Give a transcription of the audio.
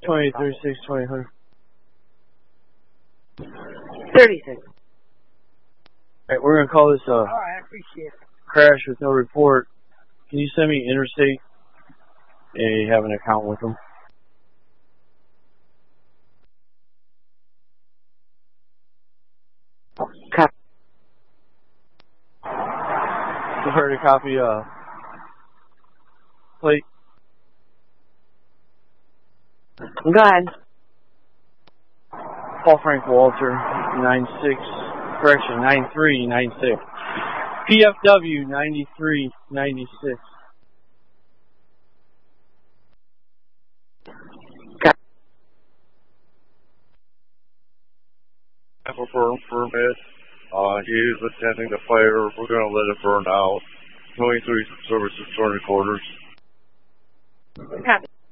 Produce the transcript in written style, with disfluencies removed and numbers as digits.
2036, 2000. 36. Alright, we're gonna call this Alright, I appreciate it. crash with no report. Can you send me Interstate? You have an account with them. Copy. Prefer to copy plate. Go ahead. Paul Frank Walter, 96, correction, 9396. PFW 9396. For permit. He is attending the fire. We're going to let it burn out. 23 services, 20 quarters. Copy.